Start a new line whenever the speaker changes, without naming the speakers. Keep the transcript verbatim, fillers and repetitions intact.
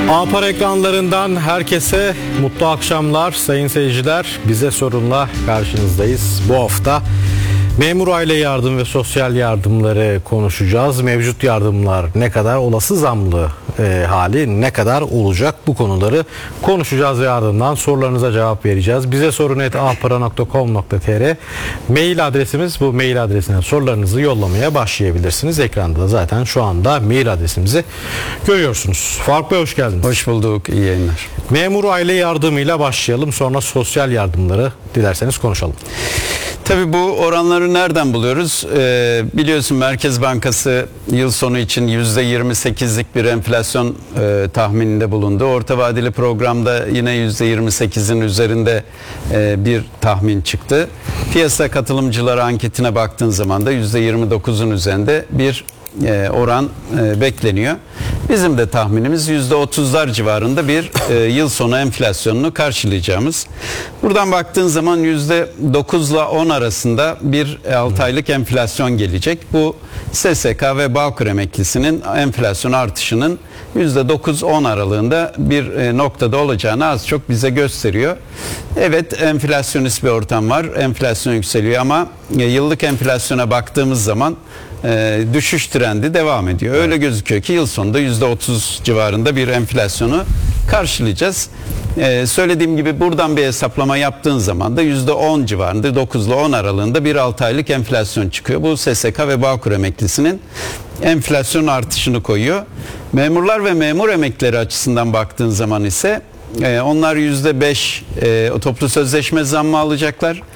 A-Para ekranlarından herkese mutlu akşamlar sayın seyirciler. Bize sorunla karşınızdayız. Bu hafta memur aile yardım ve sosyal yardımları konuşacağız. Mevcut yardımlar ne kadar, olası zamlı e, hali ne kadar olacak, bu konuları konuşacağız ve ardından sorularınıza cevap vereceğiz. Bize sorun et a para nokta com nokta tr mail adresimiz. Bu mail adresine sorularınızı yollamaya başlayabilirsiniz. Ekranda da zaten şu anda mail adresimizi görüyorsunuz. Faruk Bey, hoş geldiniz.
Hoş bulduk, iyi yayınlar.
Memur aile yardımıyla başlayalım, sonra sosyal yardımları dilerseniz konuşalım.
Tabii bu oranları nereden buluyoruz? Ee, biliyorsun Merkez Bankası yıl sonu için yüzde yirmi sekizlik bir enflasyon e, tahmininde bulundu. Orta vadeli programda yine yüzde yirmi sekizin üzerinde e, bir tahmin çıktı. Piyasa katılımcıları anketine baktığın zaman da yüzde yirmi dokuzun üzerinde bir e, oran e, bekleniyor. Bizim de tahminimiz yüzde otuzlar civarında bir e, yıl sonu enflasyonunu karşılayacağımız. Buradan baktığın zaman yüzde dokuzla on arasında bir altı aylık enflasyon gelecek. Bu S S K ve Bağkur emeklisinin enflasyon artışının yüzde dokuz on aralığında bir e, noktada olacağını az çok bize gösteriyor. Evet, enflasyonist bir ortam var. Enflasyon yükseliyor ama e, yıllık enflasyona baktığımız zaman e, düşüş trendi devam ediyor. Öyle gözüküyor ki yıl sonunda yüzde otuz civarında bir enflasyonu karşılayacağız. Ee, söylediğim gibi buradan bir hesaplama yaptığın zaman da yüzde on civarında, dokuz ile on aralığında bir altı aylık enflasyon çıkıyor. Bu S S K ve Bağkur emeklisinin enflasyon artışını koyuyor. Memurlar ve memur emeklileri açısından baktığın zaman ise e, onlar yüzde beş e, toplu sözleşme zammı alacaklar.